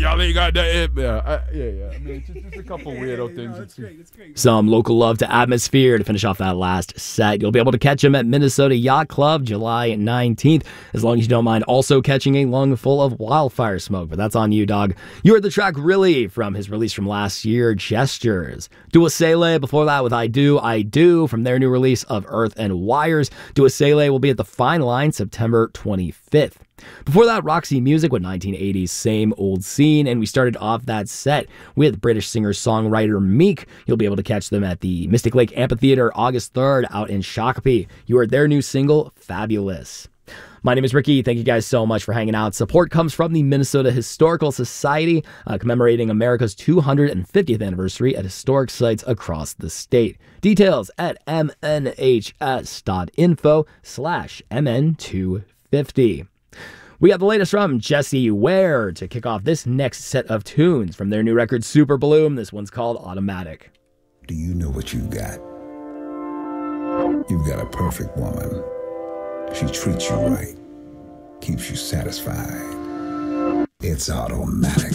y'all ain't got that. Yeah. I mean, it's just a couple weirdo things. It's great. It's great. Some local love to Atmosphere to finish off that last set. You'll be able to catch him at Minnesota Yacht Club July 19th, as long as you don't mind also catching a lung full of wildfire smoke. But that's on you, dog. You heard the track Really from his release from last year, Gestures. Dua Sele before that with I Do from their new release of Earth and Wires. Dua Sele will be at the Fine Line September 25th. Before that, Roxy Music with 1980's Same Old Scene, and we started off that set with British singer-songwriter Meek. You'll be able to catch them at the Mystic Lake Amphitheater August 3rd out in Shakopee. You heard their new single, Fabulous. My name is Ricky. Thank you guys so much for hanging out. Support comes from the Minnesota Historical Society, commemorating America's 250th anniversary at historic sites across the state. Details at mnhs.info/mn250. We got the latest from Jessie Ware to kick off this next set of tunes from their new record, Super Bloom. This one's called Automatic. Do you know what you've got? You've got a perfect woman. She treats you right, keeps you satisfied. It's automatic.